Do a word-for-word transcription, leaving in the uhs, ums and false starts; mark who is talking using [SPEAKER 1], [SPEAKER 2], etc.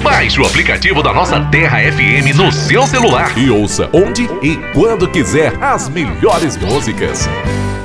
[SPEAKER 1] Baixe o aplicativo da nossa Terra F M no seu celular
[SPEAKER 2] e ouça onde e quando quiser as melhores músicas.